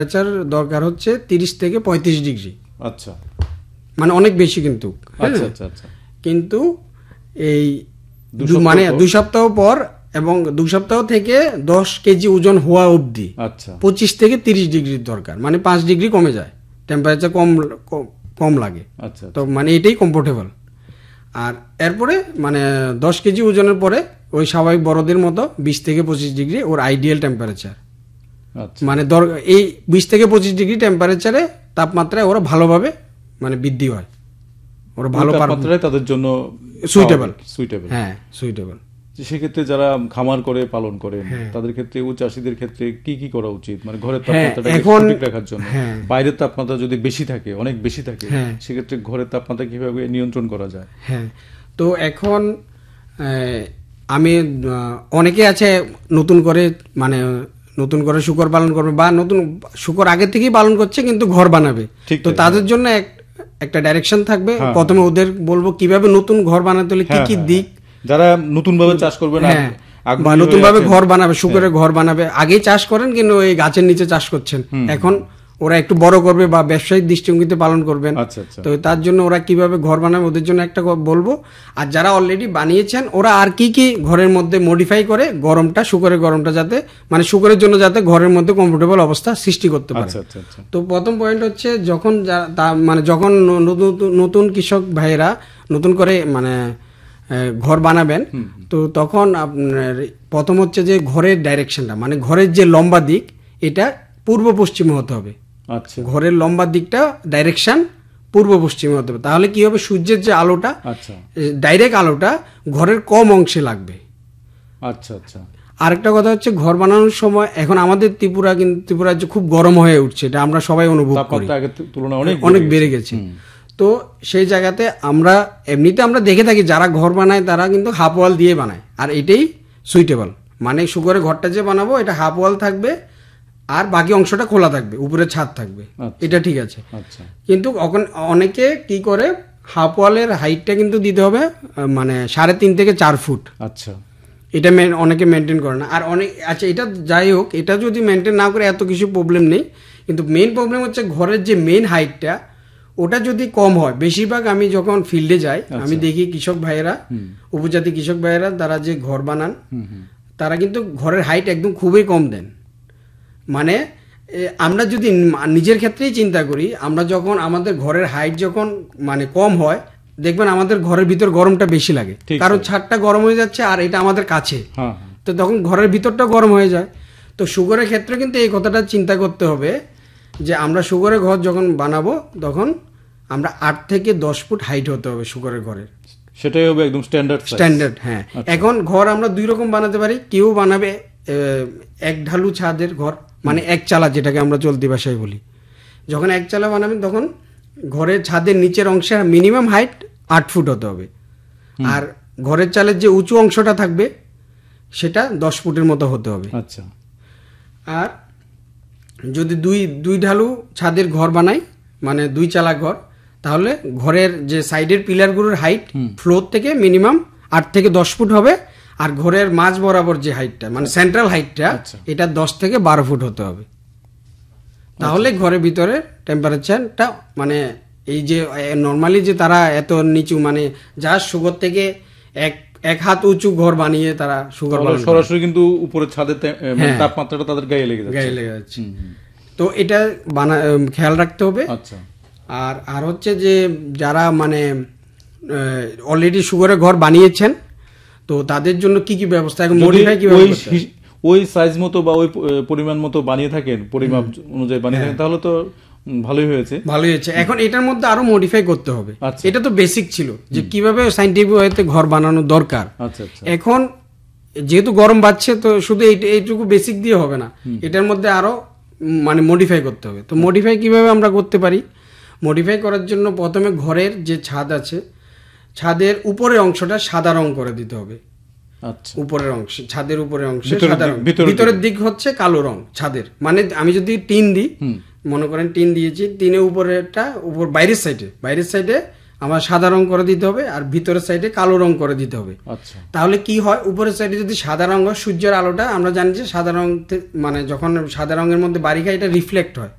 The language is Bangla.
টেম্পারেচার দরকার হচ্ছে 30 থেকে 35 ডিগ্রি। আচ্ছা, মানে অনেক বেশি কিন্তু। আচ্ছা আচ্ছা আচ্ছা। কিন্তু এই মানে 2 সপ্তাহ পর এবং 2 সপ্তাহ থেকে 10 কেজি ওজন হওয়া অবধি আচ্ছা 25 থেকে 30 ডিগ্রির দরকার, মানে 5 ডিগ্রি কমে যায়, টেম্পারেচার কম লাগে। আচ্ছা, তো মানে এটাই কমফোর্টেবল। আর এরপরে মানে 10 কেজি ওজনের পরে ওই স্বাভাবিক বড়দের মতো 20 থেকে 25 ডিগ্রি ওর আইডিয়াল টেম্পারেচার। আচ্ছা, মানে এই 20 থেকে 25 ডিগ্রি টেম্পারেচারে তাপমাত্রায় ওরা ভালোভাবে মানে বৃদ্ধি হয়, ওরা ভালো তাপমাত্রায় তাদের জন্য সুইটেবল। সুইটেবল, হ্যাঁ সুইটেবল। সেক্ষেত্রে যারা খামার করে পালন করেন তাদের ক্ষেত্রে ও চাষীদের ক্ষেত্রে কি কি করা উচিত? মানে ঘরের তাপমাত্রাটা সঠিক রাখার জন্য বাইরের তাপমাত্রা যদি বেশি থাকে, অনেক বেশি থাকে, সেক্ষেত্রে ঘরের তাপমাত্রা কিভাবে নিয়ন্ত্রণ করা যায়? হ্যাঁ, তো এখন আমি অনেকে আছে নতুন করে শূকর পালন করবে বা নতুন শূকর আগে থেকেই পালন করছে কিন্তু ঘর বানাবে, তো তাদের জন্য একটা ডাইরেকশন থাকবে। প্রথমে ওদের বলবো কিভাবে নতুন ঘর বানাতে হলে কি কি দিক, যারা নতুন ভাবে চাষ করবে না বা নতুন ভাবে ঘর বানাবে, শূকরের ঘর বানাবে, আগেই চাষ করেন কিন্তু এই গাছের নিচে চাষ করছেন, এখন ওরা একটু বড় করবে বা ব্যবসায়িক দৃষ্টিভঙ্গিতে পালন করবেন, তো তার জন্য ওরা কিভাবে ঘর বানাবে ওদের জন্য একটা বলবো। আর যারা অলরেডি বানিয়েছেন ওরা আর কি কি ঘরের মধ্যে মডিফাই করে শূকরের গরমটা যাতে মানে শূকরের জন্য যাতে ঘরের মধ্যে কমফোর্টেবল অবস্থা সৃষ্টি করতে পারে। তো প্রথম পয়েন্ট হচ্ছে যখন নতুন কৃষক ভাইয়েরা নতুন করে মানে ঘর বানাবেন, তো তখন আপনার প্রথম হচ্ছে যে ঘরের ডাইরেকশনটা মানে ঘরের যে লম্বা দিক এটা পূর্ব পশ্চিমে হতে হবে। আচ্ছা, ঘরের লম্বা দিকটা ডাইরেকশন পূর্ব পশ্চিমে হতে হবে, তাহলে কি হবে সূর্যের যে আলোটা ডাইরেক্ট আলোটা ঘরের কম অংশে লাগবে। আচ্ছা আচ্ছা। আরেকটা কথা হচ্ছে ঘর বানানোর সময় এখন আমাদের ত্রিপুরা যে খুব গরম হয়ে উঠছে, এটা আমরা সবাই অনুভব করি, অনেক বেড়ে গেছে। তো সেই জায়গাতে আমরা এমনিতে আমরা দেখে থাকি যারা ঘর বানায় তারা কিন্তু হাফ ওয়াল দিয়ে বানায়, আর এটাই সুইটেবল। মানে শূকরের ঘরটা যে বানাবো এটা হাফ ওয়াল থাকবে আর বাকি অংশটা খোলা থাকবে, উপরে ছাদ থাকবে, এটা ঠিক আছে। কিন্তু অনেকে কি করে হাফ ওয়ালের হাইটটা কিন্তু দিতে হবে মানে 3.5 থেকে 4 ফুট। আচ্ছা, এটা অনেকে মেনটেন করে না। আর আচ্ছা এটা যাই হোক, এটা যদি মেনটেন না করে এত কিছু প্রবলেম নেই, কিন্তু মেইন প্রবলেম হচ্ছে ঘরের যে মেইন হাইটটা ওটা যদি কম হয়। বেশিরভাগ আমি যখন ফিল্ডে যাই আমি দেখি কৃষক ভাইয়েরা, উপজাতি কৃষক ভাইয়েরা তারা যে ঘর বানান তারা কিন্তু ঘরের হাইট একদম খুবই কম দেন। মানে আমরা যদি নিজের ক্ষেত্রেই চিন্তা করি, আমরা যখন আমাদের ঘরের হাইট যখন মানে কম হয় দেখবেন আমাদের ঘরের ভিতর গরমটা বেশি লাগে, কারণ ছাদটা গরম হয়ে যাচ্ছে আর এটা আমাদের কাছে, তো তখন ঘরের ভিতরটা গরম হয়ে যায়। তো শূকরের ক্ষেত্রে কিন্তু এই কথাটা চিন্তা করতে হবে যে আমরা শূকরের ঘর যখন বানাবো তখন আমরা 8 থেকে 10 ফুট হাইট হতে হবে শূকরের ঘরের, সেটাই হবে একদম স্ট্যান্ডার্ড। হ্যাঁ, এখন ঘর আমরা 2 রকম বানাতে পারি। কেউ বানাবে এক ঢালু ছাদের ঘর, মানে এক চালা, যেটাকে আমরা চলতি ভাষায় বলি। যখন এক চালা বানাবেন তখন ঘরের ছাদের নিচের অংশে মিনিমাম হাইট 8 ফুট হতে হবে, আর ঘরের চালের যে উঁচু অংশটা থাকবে সেটা 10 ফুটের মতো হতে হবে। আচ্ছা, আর যদি দুই ঢালু ছাদের ঘর বানাই মানে 2 চালা ঘর, তাহলে ঘরের যে সাইডের পিলারগুলোর হাইট ফ্লোর থেকে মিনিমাম 8 থেকে 10 ফুট হবে, আর ঘরের মাঝ বরাবর যে হাইটটা মানে সেন্ট্রাল হাইটটা এটা 10 থেকে 12 ফুট হতে হবে। তাহলে ঘরের ভিতরে টেম্পারেচারটা মানে এই যে নর্মালি যে তারা এত নিচু মানে যা শূকর থেকে এক হাত উঁচু ঘর বানিয়ে তারা শূকর সরাসরি কিন্তু উপরে ছাদের তাপমাত্রাটা তাদের গায়ে লেগে যাচ্ছে। তো এটা খেয়াল রাখতে হবে। আচ্ছা, আর হচ্ছে যে যারা মানে অলরেডি শূকরের ঘর বানিয়েছেন তো তাদের জন্য কি কি ব্যবস্থা মডিফাই কিভাবে ওই সাইজ মতো বা ওই পরিমাণ মতো বানিয়ে থাকেন, পরিমাপ অনুযায়ী বানিয়ে থাকেন, তাহলে তো ভালোই হয়েছে। এখন এটার মধ্যে আরো মডিফাই করতে হবে। এটা তো বেসিক ছিল যে কিভাবে সাইন্টিফিক ওয়েতে ঘর বানানো দরকার। এখন যেহেতু গরম বাড়ছে তো শুধু এইটুকু বেসিক দিয়ে হবে না, এটার মধ্যে আরো মানে মডিফাই করতে হবে। তো মডিফাই কিভাবে আমরা করতে পারি? মডিফাই করার জন্য প্রথমে ঘরের যে ছাদ আছে ছাদের উপরের অংশটা সাদা রং করে দিতে হবে। উপরের অংশ, ছাদের উপরের অংশে সাদা রং, ভিতরের দিক হচ্ছে কালো রং ছাদের। মানে আমি যদি টিন দিই, মনে করেন টিন দিয়েছি, টিনের উপরেরটা বাইরের সাইডে আমার সাদা রং করে দিতে হবে, আর ভিতরের সাইডে কালো রং করে দিতে হবে। আচ্ছা, তাহলে কি হয়, উপরের সাইডে যদি সাদা রং হয়, সূর্যের আলোটা আমরা জানি যে সাদা রং মানে যখন সাদা রঙের মধ্যে বাড়ি খায় এটা রিফ্লেক্ট হয়।